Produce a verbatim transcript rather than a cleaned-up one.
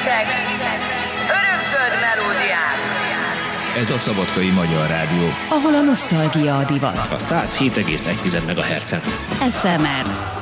percek örökzöld melódiák. Ez a Szabadkai Magyar Rádió, ahol a nosztalgia a divat. A száz hét egész egy megahertzen. es em er